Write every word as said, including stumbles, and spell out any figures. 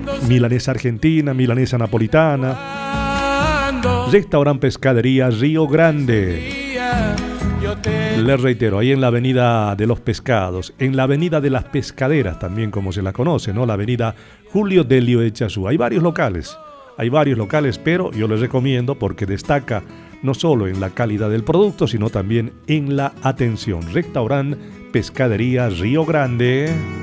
milanesa argentina, milanesa napolitana. Restaurante Pescadería Río Grande. Les reitero, ahí en la avenida de los Pescados, en la avenida de las Pescaderas también, como se la conoce, ¿no? La avenida Julio Delio Echazú. Hay varios locales, hay varios locales, pero yo les recomiendo porque destaca no solo en la calidad del producto, sino también en la atención. Restaurante Pescadería Río Grande.